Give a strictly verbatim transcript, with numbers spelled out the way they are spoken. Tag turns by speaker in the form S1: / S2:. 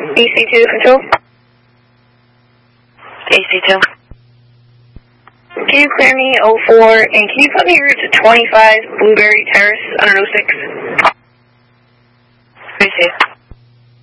S1: E C two control.
S2: A C two.
S1: Can you clear me oh four, and can you put me route to twenty-five Blueberry Terrace on an oh six?